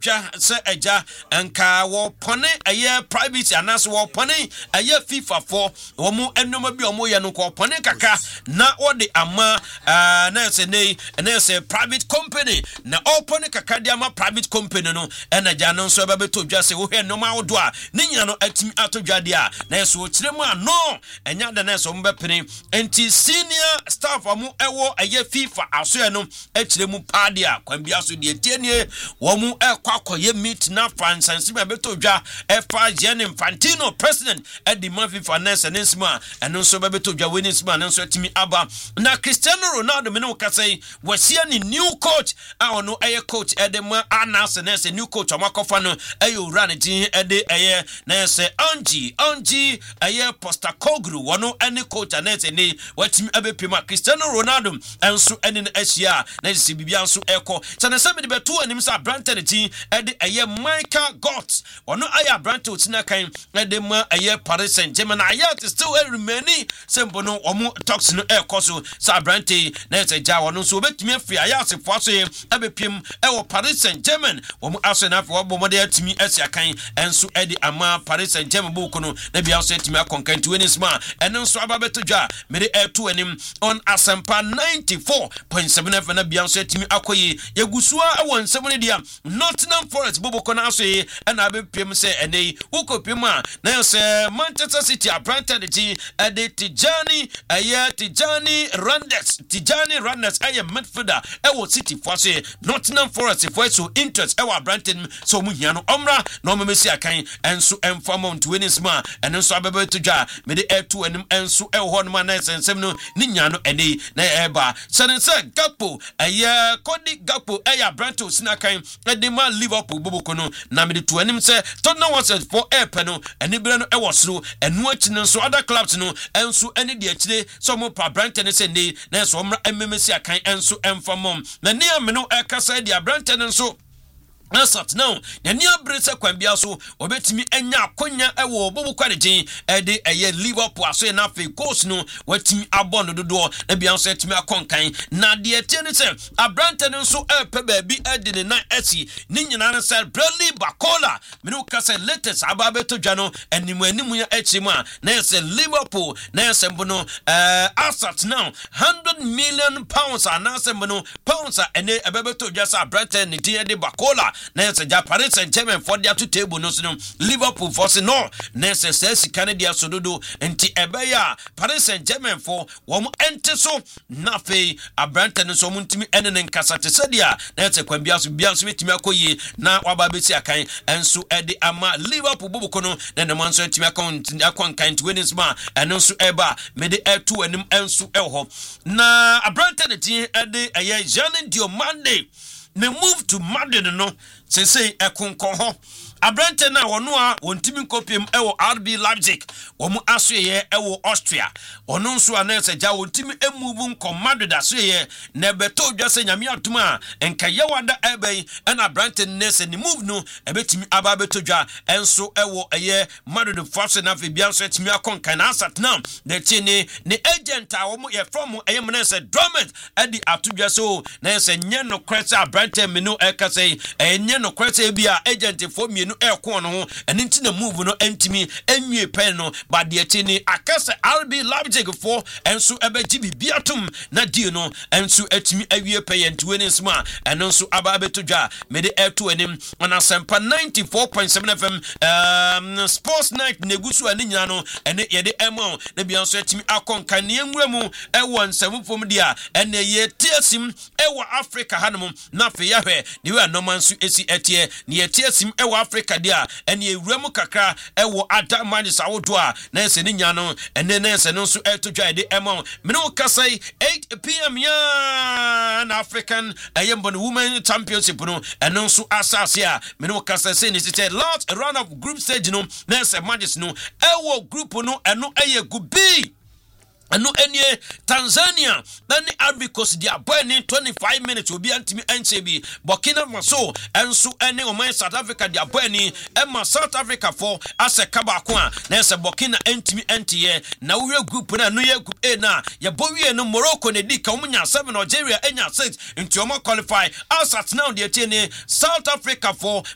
twa se eja enka wo pone eye private anas wo pone eye FIFA for wo mu enoma bi omo ye no ko pone kaka na ode ama na se private company na opone kaka dia ma private company no ena ja no so ebe to dwa se wo hwe no ma wodo a ne nya no atimi atodwade a na so kiremu a no enya da na so mbepene enti senior staff amu ewo eye FIFA aso no akiremu paade a kwambia so de tienie wo mu ekwakoye meet na fansansi be to dwa efa Gianni Infantino president edi ma FIFA na se nsima eno so be to dwa weni nsima na so atimi aba na Cristiano Ronaldo me no kasai wasia ni new coach a ono eye coach edema anas na se new coach amakofa no eye owura ne tin ede eye na se Ange eye Postecoglou wono ene coach na se ni watimi abepima Cristiano Ronaldo enso ene na ahia na se bibia enso eko sana se me de beto anim sa Branton tin ede eye Michael Gott wono eye Branton tina kan ede ma eye Paris Saint-Germain ayat still remaining sembo no omo talks no eko so sa Branton na se ja wono so betimi afia ayase foaso ye abepim ewo Paris Saint-Germain womo Arsenal fo bomo de atimi asia kan enso ede ama Paris Saint-Germain buku no na bia so atimi akonkanti wenisma eno so ababeto dwa mere eto anim on Asempa 94.7 FM na bia so atimi akoyi yegusua ewo nsem ne dia Nottingham Forest boboko na so ye na abepim se enei ukopim a na se Manchester City Branton de ade Tijani Randes aye midfielder ewo City for so Nottingham Forest for so interest ewo Branton so mu hia no omra na omemesi akan enso enfamont wenisma enso abebeto dwa me de eto anim enso ewo ho no ma na sensem no ni nya no ene na eba sense Gakpo aye Cody Gakpo aye Branton sinakan ede ma Liverpool boboko no na me de to anim se Tottenham was for air no ene bere no ewo soro enu achi no so other clubs no enso ene de achire so mo pa Branton se ne na so omra ememesi akan enso enfamom na ne ameno ekasa de Branton nso Asat now, Yania Brisa Quambia so, obetimi enya konya ewo bobu kwadejen ede eye Liverpool aso na fe course no watimi abon dodo na bia so etimi akonkan na de etiene se Branton nso epe baabi ede ne na esi ni nyina na se Bradley Barcola me no kase latest ababeto dwa no animu ya echimu a na se Liverpool na se mbono Asat now 100 million pounds na se mbono pounds ene ababeto dwa sa Branton ni de Barcola na se Paris Saint-Germain for their to table no Liverpool for se no na se sika ne dia sododo enti ebeya Paris Saint-Germain for wo ente so na fe Branton so muntimi ene nkasa te sedia na se kwambia so bia so metimi akoyi na waba besi akan enso ede ama Liverpool boboko no na ne man so etimi akonkan 20 ma ene so eba me de etu anim enso eho na Branton tin ede eye Jean Diomande ne move to Madrid no say ekonko ho Branton na wono a wontimi kopiem ewo RB Leipzig wo mu asoye ewo Austria ono nso anese ja wontimi emuvu nko Madrid asoye na beto dwase nyame atuma enka yewada ebei na Branton nese ni move no ebetimi aba beto dwa enso ewo eye Madrid force na fe bia so timi akonkan asat na de tini ni agent a wo mu ye from eye menese Drummond edi atudwa so na ese nye no kwese Branton me no ekase enye no kwese bia agent for me no ekon no ho ene nti na move no entimi enwie pen no ba de tini akase RB Leipzig for enso ebeji biatum na die no enso atimi awie pen ntweni sma enso aba betodwa me de eto anim on Asempa 94.7 FM sports night negusu ani nyina no ene ye de emo na bia so atimi akonkan ne enwuramu ewo nsɛmfom dia ene ye tiesim ewo Africa hanom na fe yahwe de we anomanso esi etie ne ye tiesim ewo Africa dia ene ewuramu kakra ewo adamani sawodo a na ese ne nya no ene na ese no so etodwa de emo me no kasai 8 PM ya na African ayembo women championship no eno so asase a me no kasai say ni say last round of group stage no na ese matches no ewo group no eno eye gubi anu enie Tanzania nani Ivory Coast dia boy ni 25 minutes obi antimi enchebi Burkina Faso enso ene oman South Africa dia boy ni ema South Africa for ase kabako a na ese Burkina entimi entiye na we group na no ye group A na ye bowie no Morocco ne di ka omunya 7 Algeria enya 6 nti omo qualify asat now dia tie ni South Africa for